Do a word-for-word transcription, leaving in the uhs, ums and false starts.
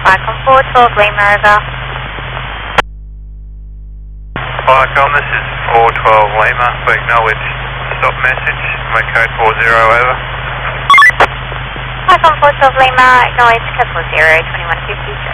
Falcon four twelve Lima, over. Falcon, this is four twelve Lima, we acknowledge stop message, make code four zero, over. Falcon four twelve Lima, acknowledge code four zero, twenty-one fifty-three.